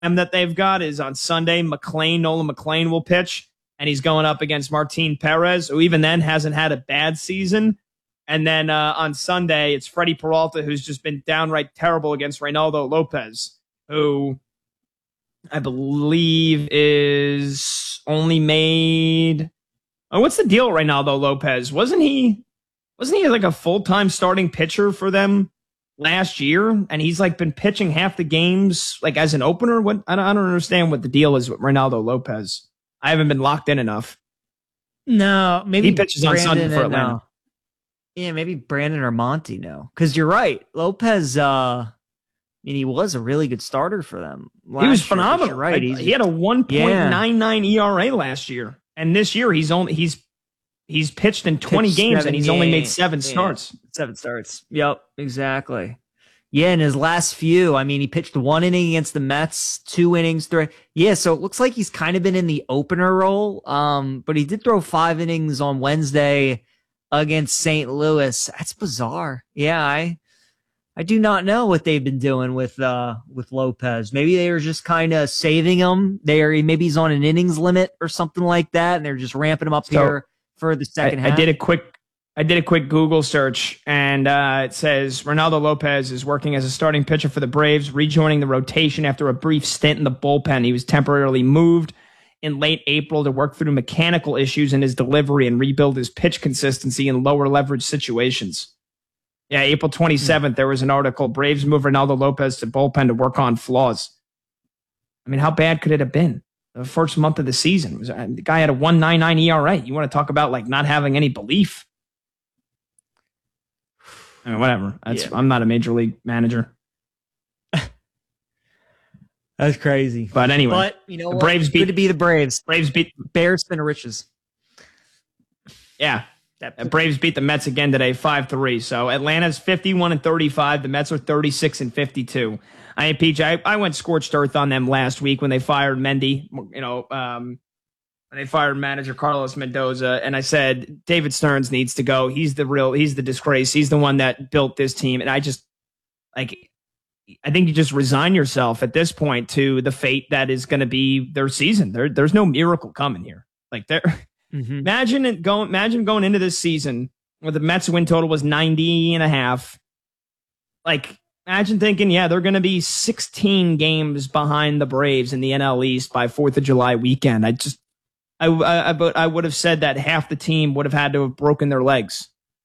that they've got is on Sunday. Nolan McLean will pitch, and he's going up against Martin Perez, who even then hasn't had a bad season. And then on Sunday, it's Freddie Peralta, who's just been downright terrible against Reynaldo Lopez, who I believe is only made. Oh, what's the deal, Reynaldo Lopez? Wasn't he like a full-time starting pitcher for them last year? And he's like been pitching half the games like as an opener. What I don't understand what the deal is with Reynaldo Lopez. I haven't been locked in enough. No, maybe he pitches on Sunday for Atlanta. Yeah, maybe Brandon or Monty know. Because you're right. Lopez, he was a really good starter for them. He was phenomenal. You're right. He had a 1.99 ERA last year. And this year he's pitched in 20 games and he's only made 7 starts. 7 starts. Yep, exactly. Yeah, in his last few, he pitched 1 inning against the Mets, 2 innings. Yeah, so it looks like he's kind of been in the opener role. But he did throw 5 innings on Wednesday against St. Louis. That's bizarre. Yeah, I do not know what they've been doing with Lopez. Maybe they were just kind of saving him. Maybe he's on an innings limit or something like that, and they're just ramping him up here for the second half. I did a quick Google search, and it says Reynaldo Lopez is working as a starting pitcher for the Braves, rejoining the rotation after a brief stint in the bullpen. He was temporarily moved in late April to work through mechanical issues in his delivery and rebuild his pitch consistency in lower leverage situations. Yeah, April 27th, there was an article, Braves move Reynaldo Lopez to bullpen to work on flaws. How bad could it have been? The first month of the season, the guy had a 1.99 ERA. You want to talk about like not having any belief? Whatever. I'm not a major league manager. That's crazy. But anyway, the Braves beat. Good to be the Braves. Braves beat Bears spin of riches. Yeah. Braves beat the Mets again today, 5-3. So Atlanta's 51-35. The Mets are 36-52. PJ, I went scorched earth on them last week when they fired Mendy. When they fired manager Carlos Mendoza, and I said David Stearns needs to go. He's the disgrace. He's the one that built this team, and I think you just resign yourself at this point to the fate that is going to be their season. There's no miracle coming here. Like imagine going into this season where the Mets win total was 90.5. Like imagine thinking, they're going to be 16 games behind the Braves in the NL East by 4th of July weekend. I would have said that half the team would have had to have broken their legs.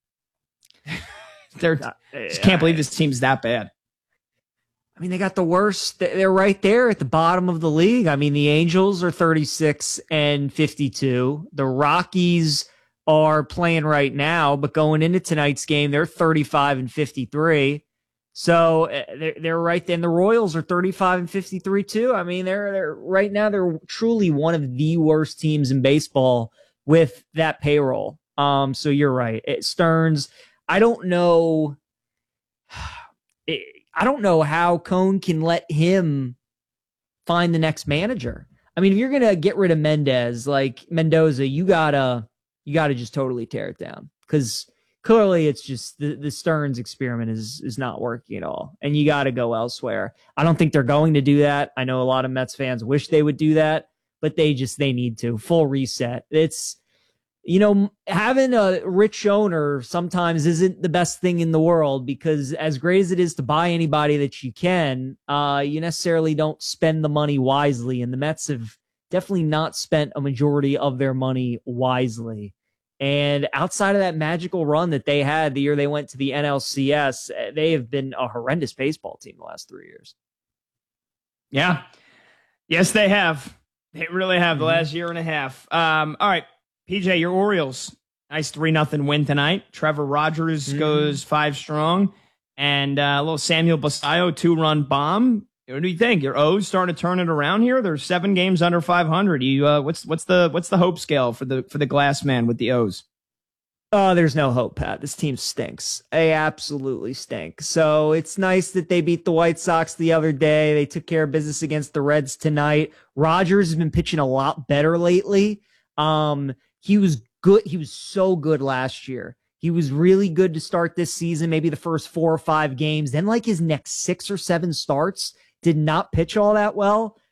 Just can't believe this team's that bad. They got the worst. They're right there at the bottom of the league. The Angels are 36-52. The Rockies are playing right now, but going into tonight's game, they're 35-53. So they're right there. And the Royals are 35-53 too. They're right now, they're truly one of the worst teams in baseball with that payroll. So you're right. Stearns, I don't know how Cone can let him find the next manager. If you're going to get rid of Mendoza, you gotta just totally tear it down, because clearly it's just the Stearns experiment is not working at all, and you got to go elsewhere. I don't think they're going to do that. I know a lot of Mets fans wish they would do that, but they need to. Full reset. It's, having a rich owner sometimes isn't the best thing in the world, because as great as it is to buy anybody that you can, you necessarily don't spend the money wisely. And the Mets have definitely not spent a majority of their money wisely. And outside of that magical run that they had the year they went to the NLCS, they have been a horrendous baseball team the last 3 years. Yeah. Yes, they have. They really have the last year and a half. All right. PJ, your Orioles, nice 3-0 win tonight. Trevor Rogers goes 5 strong, and a little Samuel Basallo 2-run bomb. What do you think? Your O's starting to turn it around here. They're 7 games under 500. What's the hope scale for the glass man with the O's? There's no hope, Pat. This team stinks. They absolutely stink. So it's nice that they beat the White Sox the other day. They took care of business against the Reds tonight. Rogers has been pitching a lot better lately. He was good. He was so good last year. He was really good to start this season, maybe the first 4 or 5 games. Then his next 6 or 7 starts did not pitch all that well.